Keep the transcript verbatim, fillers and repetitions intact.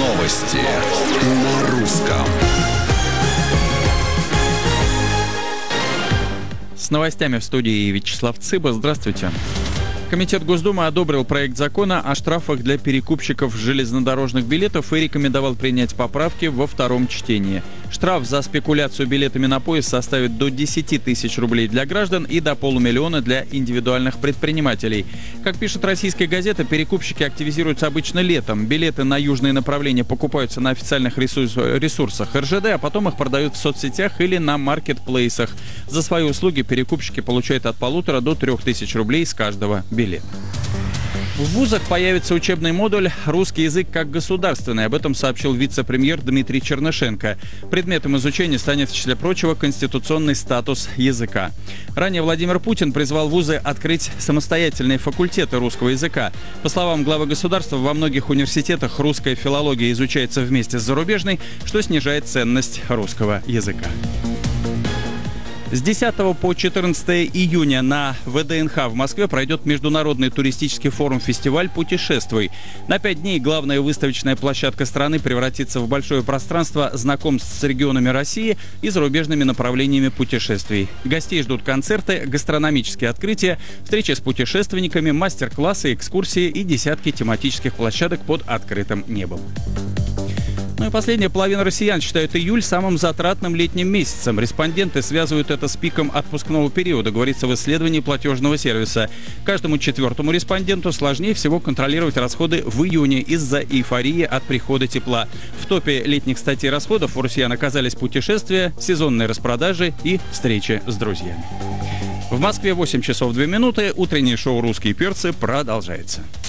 Новости на русском. С новостями в студии Вячеслав Цыба. Здравствуйте. Комитет Госдумы одобрил проект закона о штрафах для перекупщиков железнодорожных билетов и рекомендовал принять поправки во втором чтении. Штраф за спекуляцию билетами на поезд составит до десяти тысяч рублей для граждан и до полумиллиона для индивидуальных предпринимателей. Как пишет российская газета, перекупщики активизируются обычно летом. Билеты на южные направления покупаются на официальных ресурсах эр жэ дэ, а потом их продают в соцсетях или на маркетплейсах. За свои услуги перекупщики получают от полутора до трех тысяч рублей с каждого билета. В вузах появится учебный модуль «Русский язык как государственный». Об этом сообщил вице-премьер Дмитрий Чернышенко. Предметом изучения станет, в числе прочего, конституционный статус языка. Ранее Владимир Путин призвал вузы открыть самостоятельные факультеты русского языка. По словам главы государства, во многих университетах русская филология изучается вместе с зарубежной, что снижает ценность русского языка. С десятого по четырнадцатое июня на вэ дэ эн ха в Москве пройдет международный туристический форум-фестиваль «Путешествуй». На пять дней главная выставочная площадка страны превратится в большое пространство знакомств с регионами России и зарубежными направлениями путешествий. Гостей ждут концерты, гастрономические открытия, встречи с путешественниками, мастер-классы, экскурсии и десятки тематических площадок под открытым небом. Ну и последняя половина россиян считают июль самым затратным летним месяцем. Респонденты связывают это с пиком отпускного периода, говорится в исследовании платежного сервиса. Каждому четвертому респонденту сложнее всего контролировать расходы в июне из-за эйфории от прихода тепла. В топе летних статей расходов у россиян оказались путешествия, сезонные распродажи и встречи с друзьями. В Москве восемь часов две минуты. Утреннее шоу «Русские перцы» продолжается.